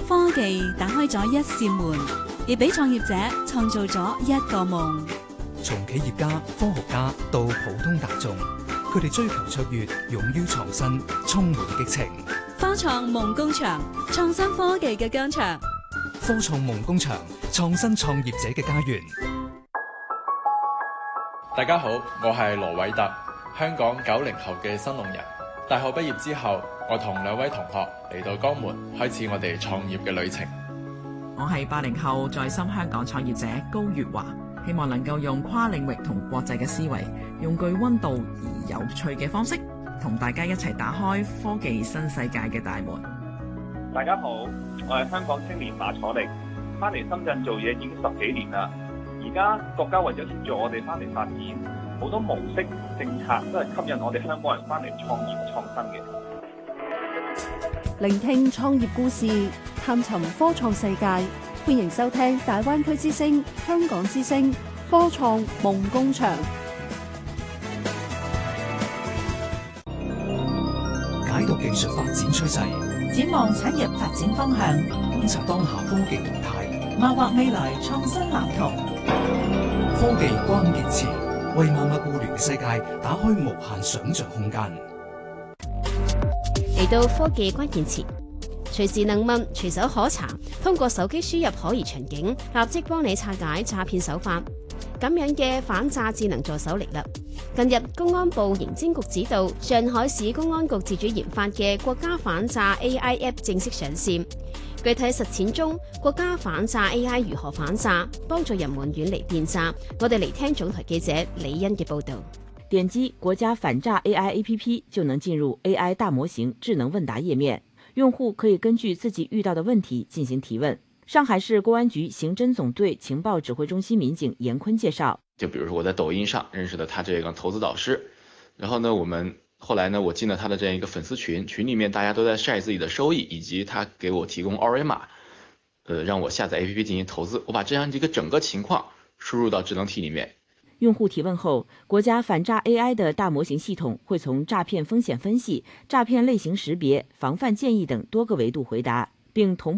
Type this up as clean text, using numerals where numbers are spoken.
科技打開咗一扇門，亦俾創業者創造咗一個夢。 從企業家、科學家到普通大眾，佢哋追求卓越，勇於創新，充滿激情。 科創夢工場，創新科技嘅疆場。 科創夢工場，創新創業者嘅家園。 大家好，我係羅偉特，香港90後嘅新龍人。大學畢業之後，我同2位同學嚟到江門，開始我哋創業嘅旅程。 我係80後在深香港創業者高月華，希望能夠用跨領域同國際嘅思維，用具溫度而有趣嘅方式，同大家一齊打開科技新世界嘅大門。 大家好，我係香港青年馬楚力，翻嚟深圳做嘢已經10幾年啦。而家國家為咗協助我哋翻嚟發展，好多模式政策都係吸引我哋香港人翻嚟創業創新嘅。 聆聽創業故事，探尋科創世界，歡迎收聽大灣區之聲、香港之聲科創夢工場。 解讀技術發展趨勢， 展望產業發展方向， 觀察當下科技動態， 謀劃未來創新藍圖。 科技關鍵詞，為萬物互聯嘅世界打開無限想像空間。 嚟到科技關鍵詞，隨時能問，隨手可查，通過手機輸入可疑場景，立即幫你拆解詐騙手法。咁樣嘅反詐智能助手嚟啦！近日，公安部刑偵局指導，上海市公安局自主研發嘅國家反詐 AI App 正式上線。具體實踐中，國家反詐 AI 如何反詐，幫助人們遠離電詐？我哋嚟聽總台記者李欣嘅報導。 點擊國家反詐 AI APP 就能進入 AI 大模型智能問答頁面，用戶可以根據自己遇到的問題進行提問。上海市公安局刑偵總隊情報指揮中心民警嚴坤介紹， 就比如說我在抖音上認識了他這個投資導師，然後呢，後來我進了他的這樣一個粉絲群，群裡面大家都在曬自己的收益，以及他給我提供二維碼，讓我下載 APP 進行投資。我把這樣一個整個情況輸入到智能體裡面。 用戶提問後，國家反詐 AI 的大模型系統會從詐騙風險分析、詐騙類型識別、防範建議等多個維度回答，並同步